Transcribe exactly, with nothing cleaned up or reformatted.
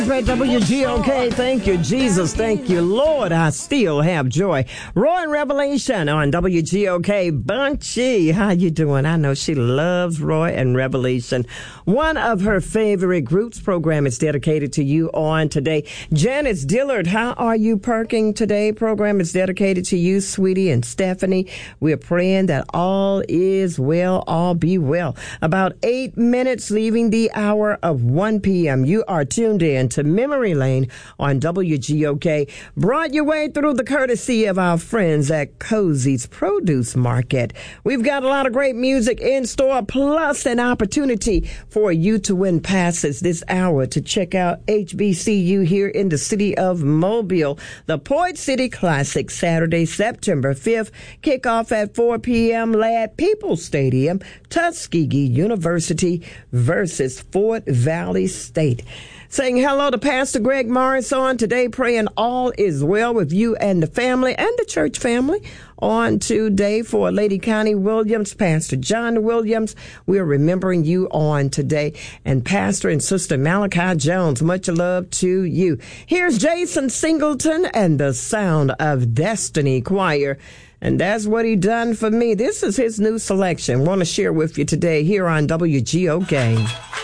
At W G O K, thank you, Jesus. Thank you, Lord. I still have joy. Roy and Revelation on W G O K. Bunchy, how you doing? I know she loves Roy and Revelation. One of her favorite groups. Program is dedicated to you on today. Janice Dillard, how are you perking today? Program is dedicated to you, sweetie, and Stephanie. We're praying that all is well, all be well. About eight minutes leaving the hour of one p.m. You are tuned in to Memory Lane on W G O K, brought your way through the courtesy of our friends at Cozy's Produce Market. We've got a lot of great music in store, plus an opportunity for you to win passes this hour to check out H B C U here in the city of Mobile. The Point City Classic, Saturday, September fifth, kickoff at four p.m. Ladd Peoples Stadium, Tuskegee University versus Fort Valley State. Saying hello to Pastor Greg Morris on today, praying all is well with you and the family and the church family. On today for Lady Connie Williams, Pastor John Williams, we're remembering you on today. And Pastor and Sister Malachi Jones, much love to you. Here's Jason Singleton and the Sound of Destiny Choir. And that's what he done for me. This is his new selection. Want to share with you today here on W G O K.